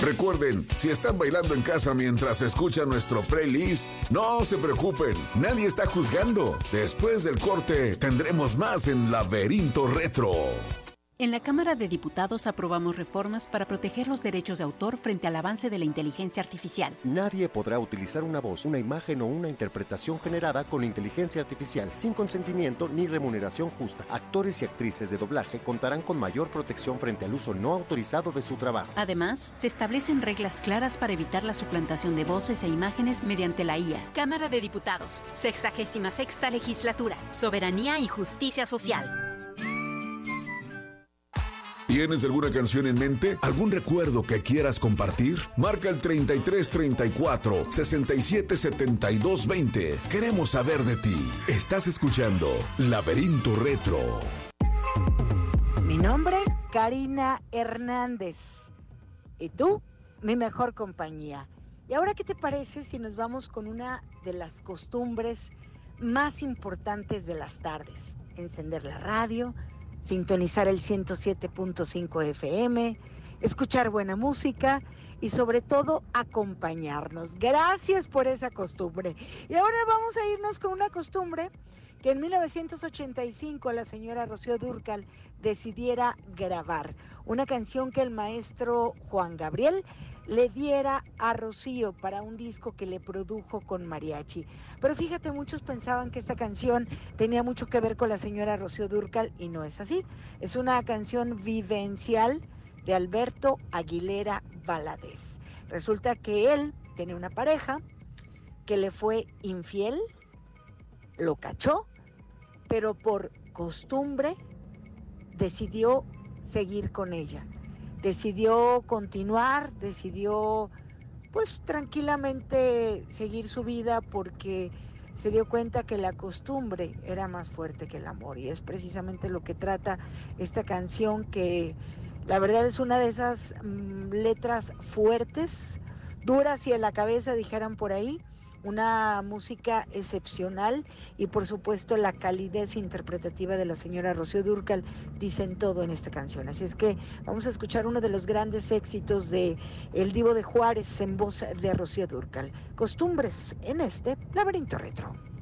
Recuerden, si están bailando en casa mientras escuchan nuestro playlist, no se preocupen, nadie está juzgando. Después del corte, tendremos más en Laberinto Retro. En la Cámara de Diputados aprobamos reformas para proteger los derechos de autor frente al avance de la inteligencia artificial. Nadie podrá utilizar una voz, una imagen o una interpretación generada con inteligencia artificial sin consentimiento ni remuneración justa. Actores y actrices de doblaje contarán con mayor protección frente al uso no autorizado de su trabajo. Además, se establecen reglas claras para evitar la suplantación de voces e imágenes mediante la IA. Cámara de Diputados, 66ª Legislatura, Soberanía y Justicia Social. ¿Tienes alguna canción en mente? ¿Algún recuerdo que quieras compartir? Marca el 3334-677220. Queremos saber de ti. Estás escuchando Laberinto Retro. Mi nombre, Karina Hernández. Y tú, mi mejor compañía. ¿Y ahora qué te parece si nos vamos con una de las costumbres más importantes de las tardes? Encender la radio, sintonizar el 107.5 FM, escuchar buena música y sobre todo acompañarnos. Gracias por esa costumbre. Y ahora vamos a irnos con una costumbre que en 1985 la señora Rocío Dúrcal decidiera grabar. Una canción que el maestro Juan Gabriel le diera a Rocío para un disco que le produjo con mariachi. Pero fíjate, muchos pensaban que esta canción tenía mucho que ver con la señora Rocío Dúrcal y no es así. Es una canción vivencial de Alberto Aguilera Valadez. Resulta que él tenía una pareja que le fue infiel, lo cachó, pero por costumbre decidió seguir con ella. Decidió continuar, decidió pues tranquilamente seguir su vida porque se dio cuenta que la costumbre era más fuerte que el amor, y es precisamente lo que trata esta canción, que la verdad es una de esas letras fuertes, duras y en la cabeza, dijeran por ahí. Una música excepcional y por supuesto la calidez interpretativa de la señora Rocío Dúrcal dicen todo en esta canción. Así es que vamos a escuchar uno de los grandes éxitos de El Divo de Juárez en voz de Rocío Dúrcal. Costumbres en este Laberinto Retro.